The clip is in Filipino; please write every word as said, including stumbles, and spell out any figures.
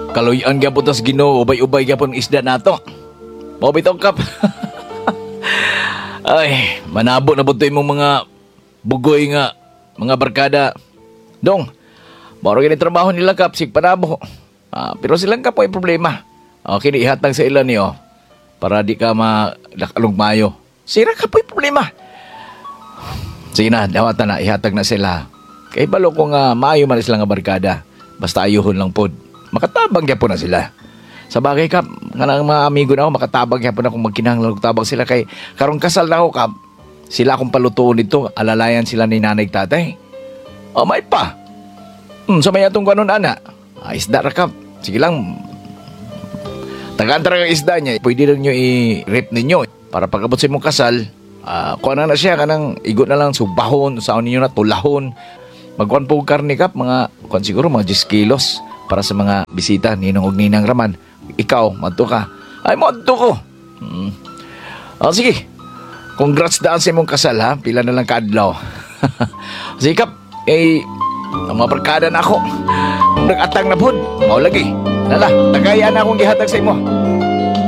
kaluyan gyapon tas Ginoo, ubay-ubay gyapon isda nato. Mao bitaw kap. Ay, manabo na bunto imong mga bugoy nga mga barkada. Dong, mao gini trabaho nila kap sig panabo. Ah, pero silang kap ay problema. Okay, ihatag sa ilan niyo para di ka malakalog mayo. Sira ka po'y problema. Sige na, dawatan na, ihatag na sila. Kay balo ko nga maayo man sila nga barkada. Basta ayuhon lang pod. Makatabang kaya po na sila. Sa bagay kap, nga ng mga amigo na ako, makatabang kaya po na kung magkinahanglan tabang sila. Kay karong kasal na ako kap, sila akong palutuon nito, alalayan sila ni nanay tatay. O may pa. Hmm, sa may atong kanon ana. Ah, isda ra kap. Sige lang. Tagaan talaga ang isda niya. Pwede rin nyo i-rip ninyo. Para pagkabot sa imong kasal, uh, kuha na na siya, kanang igot na lang subahon, saan ninyo na tulahon. Magkuhan po karne kap, mga, kuhan siguro mga ten kilos para sa mga bisita, ninong og ninang raman. Ikaw, madto ka. Ay, madto ko. Hmm. Oh, sige, congrats daan sa imong kasal ha, pila na lang kaadlaw. Sige kap, eh, ang mga barkada na ako. Nag-atang na po, mau lagi. Lala, tagayan na akong gihatag sa imo.